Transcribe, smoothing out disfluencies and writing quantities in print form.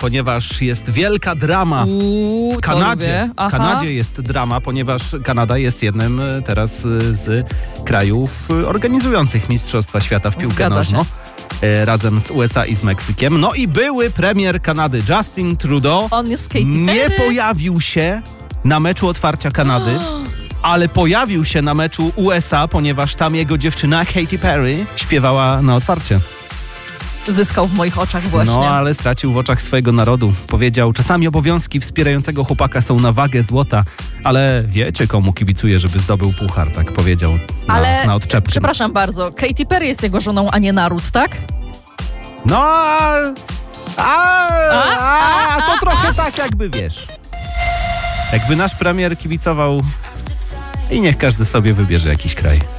ponieważ jest wielka drama w Kanadzie. W Kanadzie jest drama, ponieważ Kanada jest jednym teraz z krajów organizujących Mistrzostwa Świata w piłkę nożną. Razem z USA i z Meksykiem. No i były premier Kanady Justin Trudeau. On jest Katy nie Perry. pojawił się na meczu otwarcia Kanady, ale pojawił się na meczu USA, ponieważ tam jego dziewczyna Katy Perry śpiewała na otwarcie. Zyskał w moich oczach właśnie. No, ale stracił w oczach swojego narodu. Powiedział, czasami obowiązki wspierającego chłopaka są na wagę złota, ale wiecie, komu kibicuje, żeby zdobył puchar, tak powiedział na odczepce. Przepraszam bardzo, Katy Perry jest jego żoną, a nie naród, tak? No, to trochę tak jakby, wiesz. Jakby nasz premier kibicował i niech każdy sobie wybierze jakiś kraj.